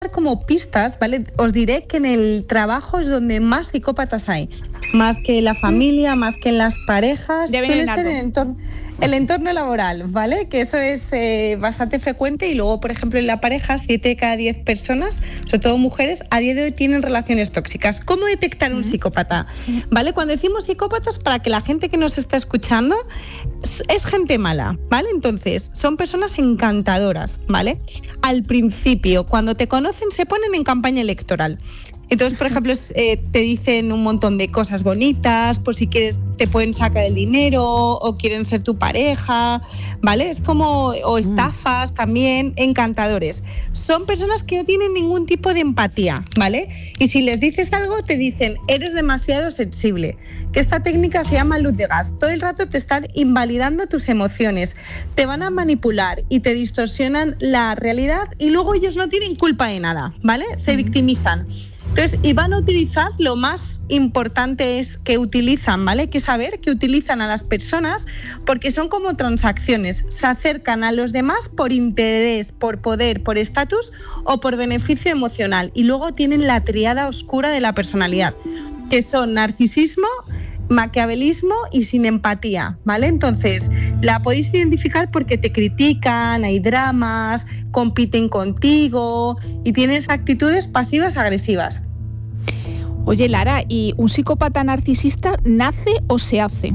como pistas, ¿vale? Os diré que en el trabajo es donde más psicópatas hay. Más que en la familia, más que en las parejas. Suele ser el entorno laboral, ¿vale? Que eso es bastante frecuente. Y luego, por ejemplo, en la pareja, 7 de cada 10 personas, sobre todo mujeres, a día de hoy tienen relaciones tóxicas. ¿Cómo detectar un psicópata? ¿Vale? Cuando decimos psicópatas, para que la gente que nos está escuchando, es gente mala, ¿vale? Entonces, son personas encantadoras, ¿vale? Al principio, cuando te conocen, se ponen en campaña electoral. Entonces, por ejemplo, te dicen un montón de cosas bonitas, por si quieres te pueden sacar el dinero o quieren ser tu pareja, ¿vale? Es como, o estafas también, encantadores. Son personas que no tienen ningún tipo de empatía, ¿vale? Y si les dices algo, te dicen, eres demasiado sensible. Que esta técnica se llama luz de gas. Todo el rato te están invalidando tus emociones, te van a manipular y te distorsionan la realidad y luego ellos no tienen culpa de nada, ¿vale? Se victimizan. Entonces, y van a utilizar, lo más importante es que utilizan, ¿vale? Hay que saber que utilizan a las personas porque son como transacciones. Se acercan a los demás por interés, por poder, por estatus o por beneficio emocional. Y luego tienen la tríada oscura de la personalidad, que son narcisismo, maquiavelismo y sin empatía, ¿vale? Entonces, la podéis identificar porque te critican, hay dramas, compiten contigo y tienes actitudes pasivas agresivas. Oye, Lara, ¿y un psicópata narcisista nace o se hace?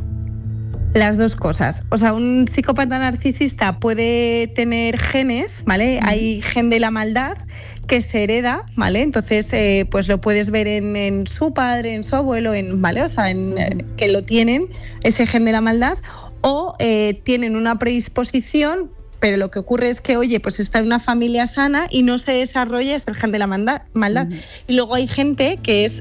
Las dos cosas. O sea, un psicópata narcisista puede tener genes, ¿vale? Hay gen de la maldad que se hereda, ¿vale? Entonces, pues lo puedes ver en su padre, en su abuelo, ¿vale? O sea, que lo tienen, ese gen de la maldad, o tienen una predisposición, pero lo que ocurre es que, oye, pues está en una familia sana y no se desarrolla este gen de la maldad. Y luego hay gente que es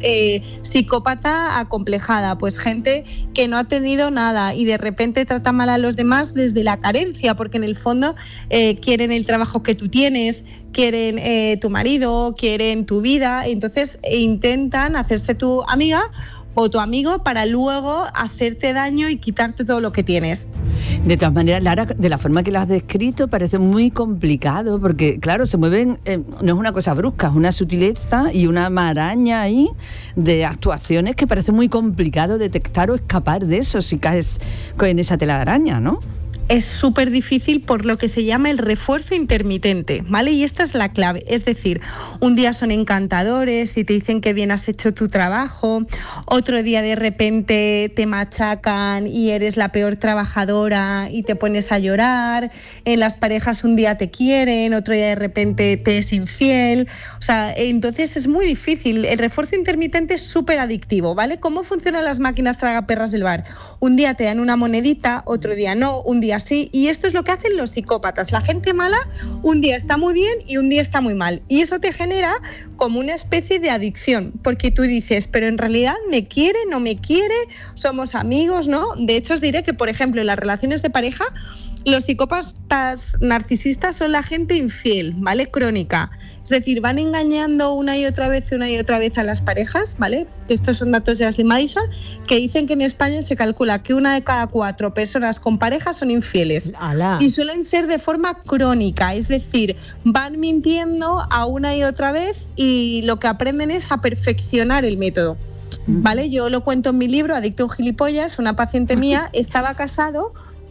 psicópata acomplejada, pues gente que no ha tenido nada y de repente trata mal a los demás desde la carencia, porque en el fondo quieren el trabajo que tú tienes, quieren tu marido, quieren tu vida, entonces intentan hacerse tu amiga o tu amigo para luego hacerte daño y quitarte todo lo que tienes. De todas maneras, Lara, de la forma que lo has descrito, parece muy complicado, porque claro, se mueven, no es una cosa brusca, es una sutileza y una maraña ahí de actuaciones que parece muy complicado detectar o escapar de eso si caes en esa tela de araña, ¿no? Es súper difícil por lo que se llama el refuerzo intermitente, ¿vale? Y esta es la clave, es decir, un día son encantadores y te dicen que bien has hecho tu trabajo, otro día de repente te machacan y eres la peor trabajadora y te pones a llorar, en las parejas un día te quieren, otro día de repente te es infiel, o sea, entonces es muy difícil, el refuerzo intermitente es súper adictivo, ¿vale? ¿Cómo funcionan las máquinas tragaperras del bar? Un día te dan una monedita, otro día no, un día sí, y esto es lo que hacen los psicópatas. La gente mala un día está muy bien y un día está muy mal, y eso te genera como una especie de adicción, porque tú dices, pero en realidad me quiere, no me quiere, somos amigos, ¿no? De hecho os diré que, por ejemplo, en las relaciones de pareja, los psicópatas narcisistas son la gente infiel, ¿vale? Crónica. Es decir, van engañando una y otra vez a las parejas, ¿vale? Estos son datos de Ashley Madison, que dicen que en España se calcula que 1 de cada 4 personas con pareja son infieles. ¡Hala! Y suelen ser de forma crónica, es decir, van mintiendo a una y otra vez y lo que aprenden es a perfeccionar el método. ¿Vale? Yo lo cuento en mi libro, Adicto a un gilipollas, una paciente mía estaba casado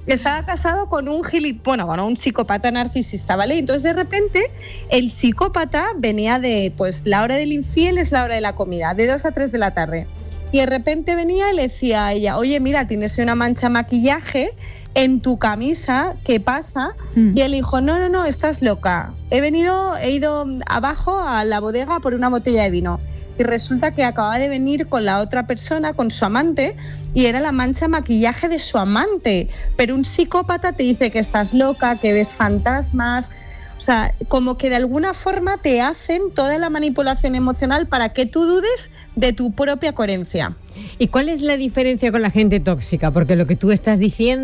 con un psicópata narcisista, ¿vale? Entonces de repente el psicópata venía de, pues la hora del infiel es la hora de la comida, de 2 a 3 de la tarde. Y de repente venía y le decía a ella, oye, mira, tienes una mancha de maquillaje en tu camisa, ¿qué pasa? Y él dijo, no, estás loca. He ido abajo a la bodega por una botella de vino. Y resulta que acababa de venir con la otra persona, con su amante, y era la mancha de maquillaje de su amante. Pero un psicópata te dice que estás loca, que ves fantasmas. O sea, como que de alguna forma te hacen toda la manipulación emocional para que tú dudes de tu propia coherencia. ¿Y cuál es la diferencia con la gente tóxica? Porque lo que tú estás diciendo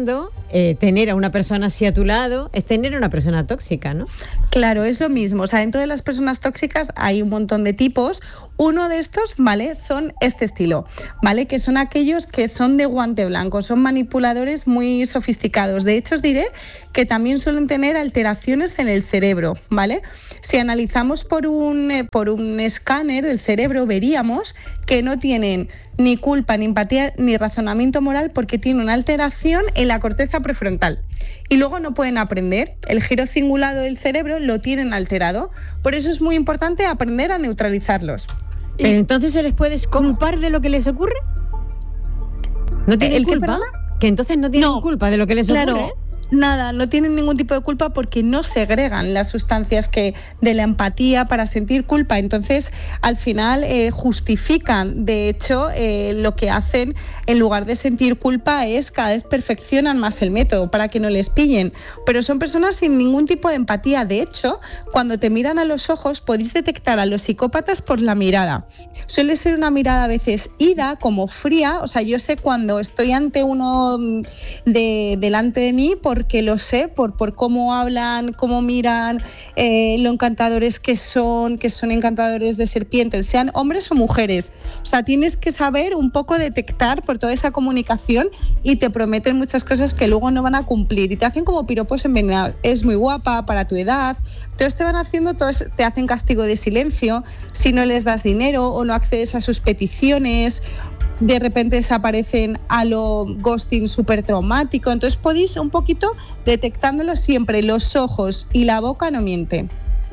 tener a una persona así a tu lado es tener a una persona tóxica, ¿no? Claro, es lo mismo. O sea, dentro de las personas tóxicas hay un montón de tipos. Uno de estos, ¿vale?, son este estilo, ¿vale?, que son aquellos que son de guante blanco, son manipuladores muy sofisticados. De hecho, os diré que también suelen tener alteraciones en el cerebro, ¿vale? Si analizamos por un escáner del cerebro, veríamos que no tienen ni culpa, ni empatía, ni razonamiento moral, porque tienen una alteración en la corteza prefrontal. Y luego no pueden aprender. El giro cingulado del cerebro lo tienen alterado. Por eso es muy importante aprender a neutralizarlos. ¿Pero entonces se les puede culpar de lo que les ocurre? ¿No tienen culpa? Que entonces no tienen culpa de lo que les ocurre. Nada, no tienen ningún tipo de culpa porque no segregan las sustancias de la empatía para sentir culpa. Entonces, al final justifican. De hecho, lo que hacen en lugar de sentir culpa es cada vez perfeccionan más el método para que no les pillen. Pero son personas sin ningún tipo de empatía. De hecho, cuando te miran a los ojos, podéis detectar a los psicópatas por la mirada. Suele ser una mirada a veces ida, como fría. O sea, yo sé cuando estoy ante uno delante de mí porque lo sé, por cómo hablan, cómo miran, lo encantadores que son encantadores de serpientes, sean hombres o mujeres. O sea, tienes que saber un poco detectar por toda esa comunicación y te prometen muchas cosas que luego no van a cumplir y te hacen como piropos envenenados. Es muy guapa para tu edad. Entonces te van haciendo, te hacen castigo de silencio si no les das dinero o no accedes a sus peticiones. De repente desaparecen a lo ghosting súper traumático. Entonces podéis un poquito detectándolo siempre. Los ojos y la boca no mienten.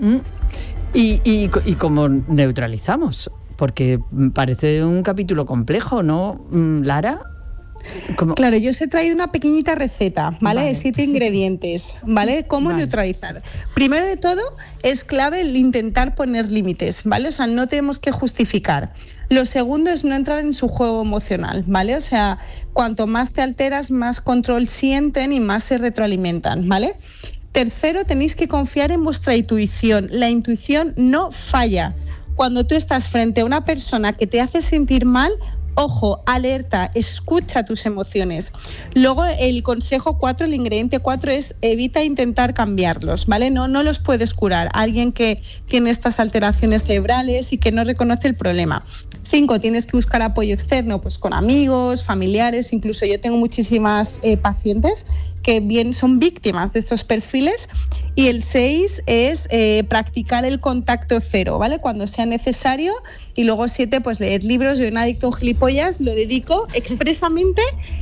¿Y cómo neutralizamos? Porque parece un capítulo complejo, ¿no, Lara? ¿Cómo? Claro, yo os he traído una pequeñita receta, ¿vale? De 7 ingredientes, ¿vale? ¿Cómo neutralizar? Primero de todo, es clave el intentar poner límites, ¿vale? O sea, no tenemos que justificar. Lo segundo es no entrar en su juego emocional, ¿vale? O sea, cuanto más te alteras, más control sienten y más se retroalimentan, ¿vale? Tercero, tenéis que confiar en vuestra intuición. La intuición no falla. Cuando tú estás frente a una persona que te hace sentir mal, ojo, alerta, escucha tus emociones. Luego el consejo 4, el ingrediente 4 es evita intentar cambiarlos, ¿vale? No los puedes curar. Alguien que tiene estas alteraciones cerebrales y que no reconoce el problema. 5, tienes que buscar apoyo externo, pues con amigos, familiares, incluso yo tengo muchísimas pacientes que bien son víctimas de estos perfiles. Y el 6 es practicar el contacto cero, ¿vale? Cuando sea necesario. Y luego 7, pues leer libros. Yo en Adicto a un Gilipollas lo dedico expresamente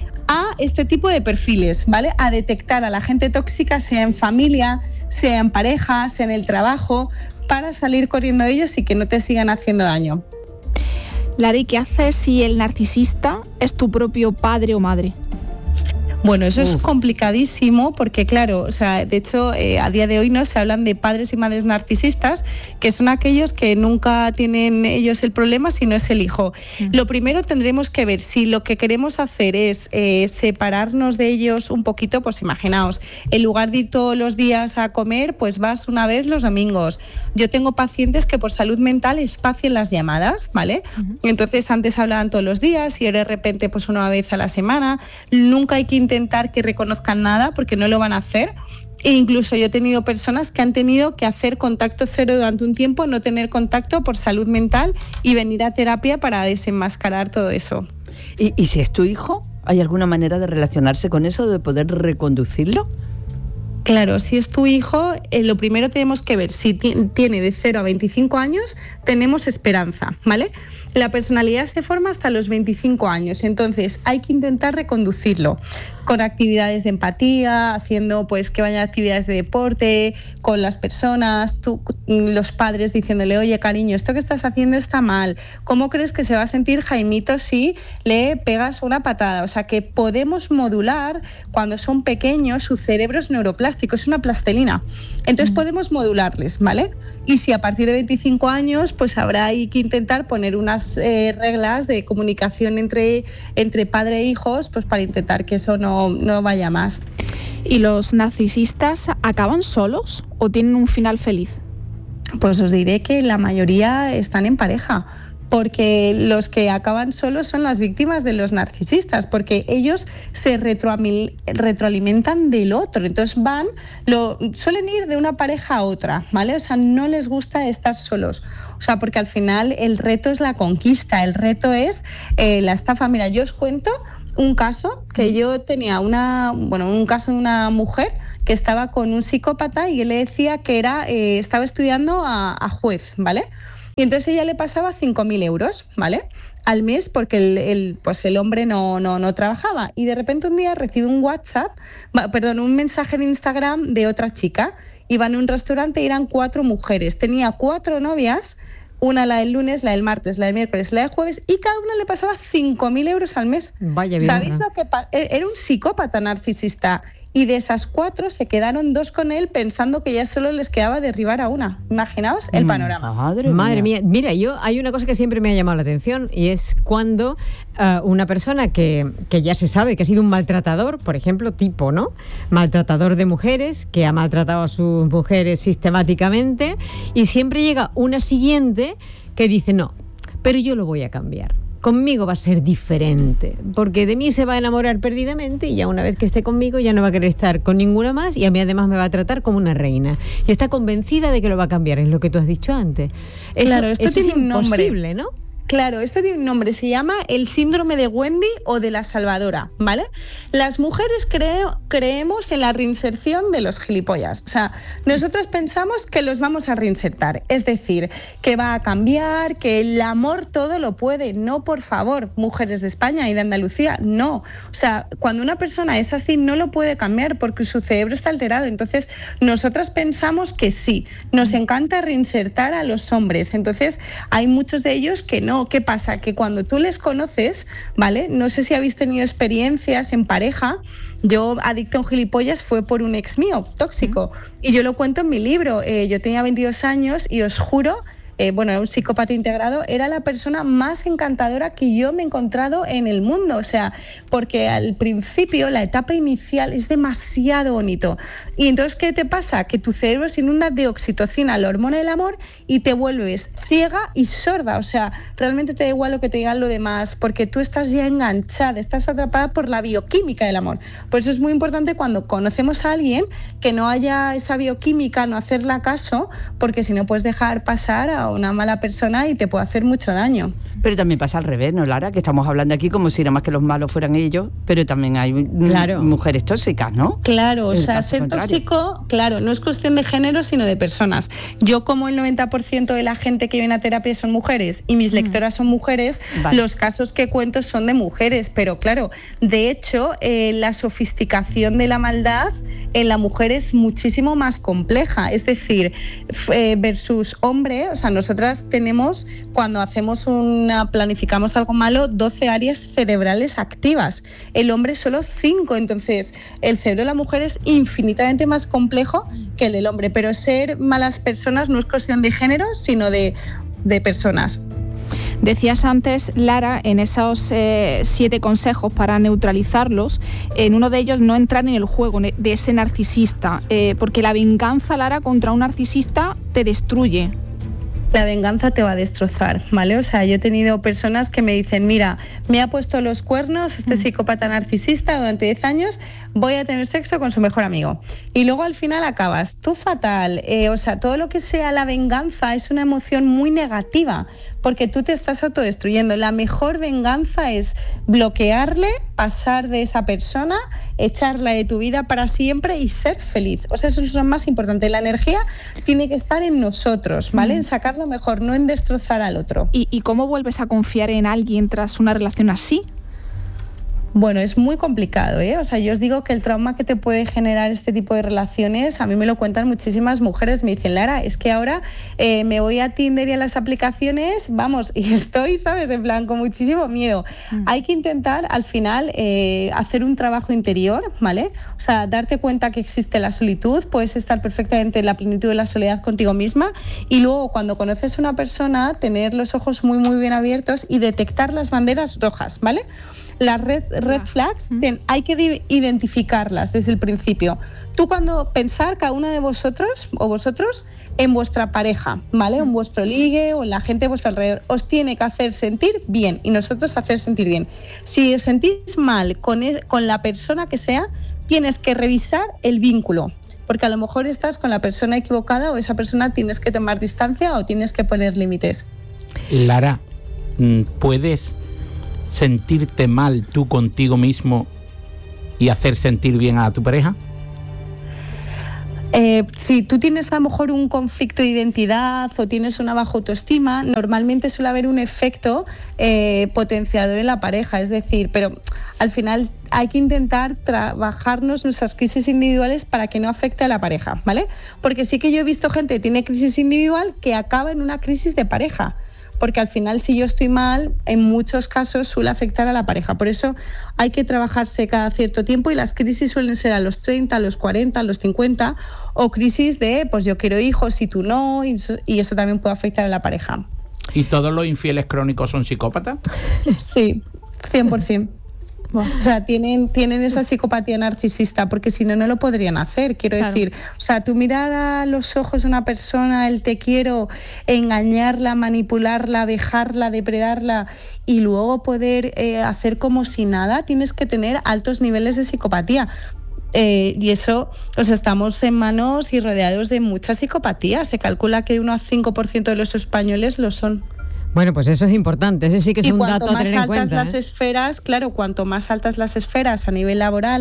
a este tipo de perfiles, ¿vale? A detectar a la gente tóxica, sea en familia, sea en pareja, sea en el trabajo, para salir corriendo de ellos y que no te sigan haciendo daño. Lara, ¿y qué haces si el narcisista es tu propio padre o madre? Bueno, eso es complicadísimo porque, claro, o sea, de hecho, a día de hoy no se hablan de padres y madres narcisistas, que son aquellos que nunca tienen ellos el problema, sino es el hijo. Lo primero tendremos que ver si lo que queremos hacer es separarnos de ellos un poquito. Pues imaginaos, en lugar de ir todos los días a comer, pues vas una vez los domingos. Yo tengo pacientes que por salud mental espacien las llamadas, ¿vale? Entonces antes hablaban todos los días y de repente pues una vez a la semana. Nunca hay que intentar que reconozcan nada porque no lo van a hacer. E incluso yo he tenido personas que han tenido que hacer contacto cero durante un tiempo, no tener contacto por salud mental y venir a terapia para desenmascarar todo eso. ¿Y si es tu hijo? ¿Hay alguna manera de relacionarse con eso, de poder reconducirlo? Claro, si es tu hijo, lo primero tenemos que ver si tiene de 0 a 25 años, tenemos esperanza, ¿vale? La personalidad se forma hasta los 25 años, entonces hay que intentar reconducirlo con actividades de empatía, haciendo pues que vaya a actividades de deporte con las personas, los padres diciéndole, oye cariño, esto que estás haciendo está mal, ¿cómo crees que se va a sentir Jaimito si le pegas una patada? O sea que podemos modular, cuando son pequeños su cerebro es neuroplástico, es una plastilina, entonces podemos modularles, ¿vale? Y si a partir de 25 años pues habrá que intentar poner unas reglas de comunicación entre padre e hijos, pues para intentar que eso no vaya más. ¿Y los narcisistas acaban solos o tienen un final feliz? Pues os diré que la mayoría están en pareja, porque los que acaban solos son las víctimas de los narcisistas, porque ellos se retroalimentan del otro, entonces suelen ir de una pareja a otra, ¿vale? O sea, no les gusta estar solos, o sea, porque al final el reto es la conquista, el reto es la estafa. Mira, yo os cuento un caso que yo tenía, un caso de una mujer que estaba con un psicópata y él le decía que estaba estudiando a juez, ¿vale? Y entonces ella le pasaba 5.000 euros, ¿vale?, al mes, porque el hombre no trabajaba. Y de repente un día recibe un mensaje de Instagram de otra chica. Iban a un restaurante y eran 4 mujeres. Tenía 4 novias, una la del lunes, la del martes, la del miércoles, la del jueves, y cada una le pasaba 5.000 euros al mes. Vaya bien. ¿Sabéis lo que era un psicópata narcisista? Y de esas 4 se quedaron 2 con él pensando que ya solo les quedaba derribar a una. Imaginaos el panorama. Madre mía. Mira, hay una cosa que siempre me ha llamado la atención y es cuando una persona que ya se sabe que ha sido un maltratador, por ejemplo, ¿no? Maltratador de mujeres, que ha maltratado a sus mujeres sistemáticamente, y siempre llega una siguiente que dice, no, pero yo lo voy a cambiar. Conmigo va a ser diferente, porque de mí se va a enamorar perdidamente y ya una vez que esté conmigo ya no va a querer estar con ninguna más y a mí además me va a tratar como una reina. Y está convencida de que lo va a cambiar, es lo que tú has dicho antes. Claro, esto tiene es imposible, ¿no? Claro, esto tiene un nombre, se llama el síndrome de Wendy o de la salvadora, ¿vale? Las mujeres creemos en la reinserción de los gilipollas. O sea, nosotros pensamos que los vamos a reinsertar, es decir, que va a cambiar, que el amor todo lo puede. No, por favor, mujeres de España y de Andalucía, no. O sea, cuando una persona es así no lo puede cambiar porque su cerebro está alterado. Entonces, nosotras pensamos que sí, nos encanta reinsertar a los hombres. Entonces, hay muchos de ellos que no. ¿Qué pasa? Que cuando tú les conoces, ¿vale? No sé si habéis tenido experiencias en pareja. Yo, adicta a un gilipollas, fue por un ex mío, tóxico. Y yo lo cuento en mi libro. Yo tenía 22 años y os juro, era un psicópata integrado, era la persona más encantadora que yo me he encontrado en el mundo. O sea, porque al principio, la etapa inicial es demasiado bonito. Y entonces, ¿qué te pasa? Que tu cerebro se inunda de oxitocina, la hormona del amor, y te vuelves ciega y sorda. O sea, realmente te da igual lo que te digan lo demás, porque tú estás ya enganchada, estás atrapada por la bioquímica del amor. Por eso es muy importante cuando conocemos a alguien que no haya esa bioquímica, no hacerla caso, porque si no puedes dejar pasar a una mala persona y te puede hacer mucho daño. Pero también pasa al revés, ¿no, Lara? Que estamos hablando aquí como si nada más que los malos fueran ellos, pero también hay mujeres tóxicas, ¿no? Claro, o sea, ser tóxico, claro, no es cuestión de género, sino de personas. Yo, como el 90% de la gente que viene a terapia son mujeres y mis lectoras son mujeres, vale, los casos que cuento son de mujeres, pero claro, de hecho, la sofisticación de la maldad en la mujer es muchísimo más compleja. Es decir, versus hombre, o sea, nosotras tenemos, cuando planificamos algo malo, 12 áreas cerebrales activas. El hombre solo 5, entonces el cerebro de la mujer es infinitamente más complejo que el del hombre, pero ser malas personas no es cuestión de género, sino de personas. Decías antes, Lara, en esos 7 consejos para neutralizarlos, en uno de ellos no entrar en el juego de ese narcisista, porque la venganza, Lara, contra un narcisista te destruye. La venganza te va a destrozar, ¿vale? O sea, yo he tenido personas que me dicen, mira, me ha puesto los cuernos este psicópata narcisista durante 10 años, voy a tener sexo con su mejor amigo. Y luego al final acabas tú fatal. O sea, todo lo que sea la venganza es una emoción muy negativa, porque tú te estás autodestruyendo. La mejor venganza es bloquearle, pasar de esa persona, echarla de tu vida para siempre y ser feliz. O sea, eso es lo más importante. La energía tiene que estar en nosotros, ¿vale? En sacar lo mejor, no en destrozar al otro. ¿Y cómo vuelves a confiar en alguien tras una relación así? Bueno, es muy complicado, ¿eh? O sea, yo os digo que el trauma que te puede generar este tipo de relaciones, a mí me lo cuentan muchísimas mujeres, me dicen, Lara, es que ahora me voy a Tinder y a las aplicaciones, vamos, y estoy, ¿sabes?, en plan, con muchísimo miedo. Hay que intentar, al final, hacer un trabajo interior, ¿vale? O sea, darte cuenta que existe la solitud, puedes estar perfectamente en la plenitud de la soledad contigo misma, y luego, cuando conoces a una persona, tener los ojos muy, muy bien abiertos y detectar las banderas rojas, ¿vale? Las red flags hay que identificarlas desde el principio. Tú cuando pensar, cada uno de vosotros o vosotros, en vuestra pareja, ¿vale? En vuestro ligue o en la gente de vuestro alrededor, os tiene que hacer sentir bien y nosotros hacer sentir bien. Si os sentís mal con la persona que sea, tienes que revisar el vínculo, porque a lo mejor estás con la persona equivocada o esa persona tienes que tomar distancia o tienes que poner límites. Lara, ¿puedes sentirte mal tú contigo mismo y hacer sentir bien a tu pareja? Si tú tienes a lo mejor un conflicto de identidad o tienes una baja autoestima, normalmente suele haber un efecto potenciador en la pareja, es decir, pero al final hay que intentar trabajarnos nuestras crisis individuales para que no afecte a la pareja, ¿vale? Porque sí que yo he visto gente que tiene crisis individual que acaba en una crisis de pareja. Porque al final, si yo estoy mal, en muchos casos suele afectar a la pareja. Por eso hay que trabajarse cada cierto tiempo y las crisis suelen ser a los 30, a los 40, a los 50 o crisis de, pues yo quiero hijos y tú no, y eso también puede afectar a la pareja. ¿Y todos los infieles crónicos son psicópatas? Sí, 100%. O sea, tienen esa psicopatía narcisista, porque si no, no lo podrían hacer. Quiero decir, o sea, tú mirar a los ojos de una persona, el te quiero, engañarla, manipularla, vejarla, depredarla y luego poder hacer como si nada, tienes que tener altos niveles de psicopatía. Y eso, o sea, estamos en manos y rodeados de mucha psicopatía. Se calcula que 1 a 5% de los españoles lo son. Bueno, pues eso es importante, ese sí que es un dato a tener en cuenta. Y cuanto más altas las esferas, claro, cuanto más altas las esferas a nivel laboral,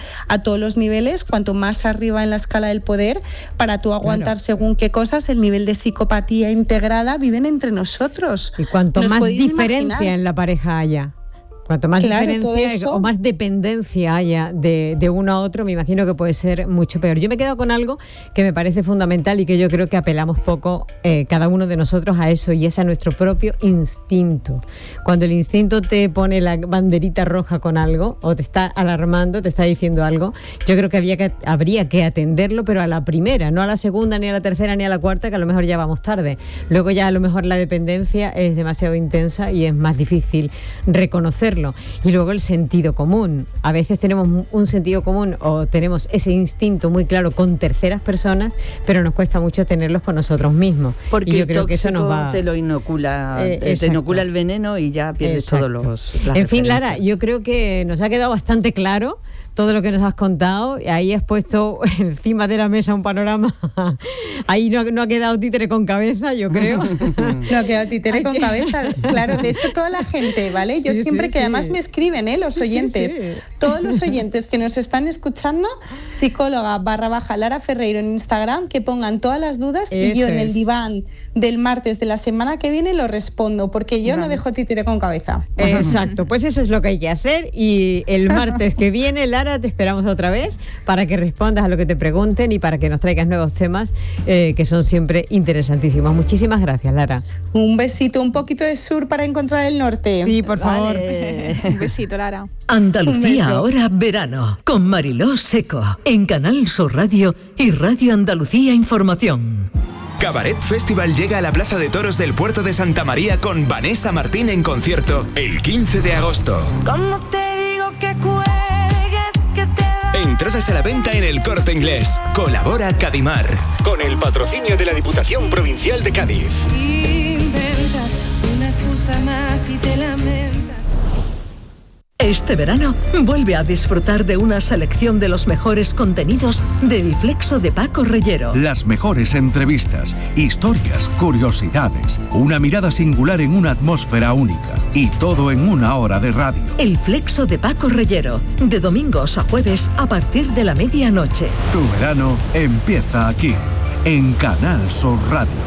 a todos los niveles, cuanto más arriba en la escala del poder, para tú aguantar según qué cosas, el nivel de psicopatía integrada viven entre nosotros. Y cuanto más diferencia en la pareja haya. Cuanto más diferencia o más dependencia haya de uno a otro, me imagino que puede ser mucho peor. Yo me he quedado con algo que me parece fundamental y que yo creo que apelamos poco cada uno de nosotros a eso, y es a nuestro propio instinto. Cuando el instinto te pone la banderita roja con algo o te está alarmando, te está diciendo algo, yo creo que habría que atenderlo, pero a la primera, no a la segunda, ni a la tercera, ni a la cuarta, que a lo mejor ya vamos tarde. Luego ya a lo mejor la dependencia es demasiado intensa y es más difícil reconocerlo. Y luego el sentido común. A veces tenemos un sentido común o tenemos ese instinto muy claro con terceras personas, pero nos cuesta mucho tenerlos con nosotros mismos. Porque y yo creo que eso nos va... te lo inocula, te inocula el veneno y ya pierdes todos los... En fin, Lara, yo creo que nos ha quedado bastante claro todo lo que nos has contado. Ahí has puesto encima de la mesa un panorama. Ahí no ha quedado títere con cabeza, yo creo. No ha quedado títere con cabeza. Claro, de hecho toda la gente, ¿vale? Yo siempre que además me escriben, los oyentes. Todos los oyentes que nos están escuchando, psicóloga / Lara Ferreiro en Instagram, que pongan todas las dudas y yo en el diván del martes de la semana que viene lo respondo, porque yo no dejo títere con cabeza. Exacto, pues eso es lo que hay que hacer, y el martes que viene, Lara, te esperamos otra vez para que respondas a lo que te pregunten y para que nos traigas nuevos temas que son siempre interesantísimos. Muchísimas gracias, Lara. Un besito, un poquito de sur para encontrar el norte. Sí, por favor. Un besito, Lara. Andalucía ahora verano, con Mariló Seco, en Canal Sur Radio y Radio Andalucía Información. Cabaret Festival llega a la Plaza de Toros del Puerto de Santa María con Vanessa Martín en concierto el 15 de agosto. ¿Cómo te digo que cuelgues, que te... Entradas a la venta en El Corte Inglés. Colabora Cadimar, con el patrocinio de la Diputación Provincial de Cádiz. Inventas una excusa más y te lamentas. Este verano vuelve a disfrutar de una selección de los mejores contenidos del Flexo de Paco Reyero. Las mejores entrevistas, historias, curiosidades, una mirada singular en una atmósfera única y todo en 1 hora de radio. El Flexo de Paco Reyero, de domingos a jueves a partir de la medianoche. Tu verano empieza aquí, en Canal Sur Radio.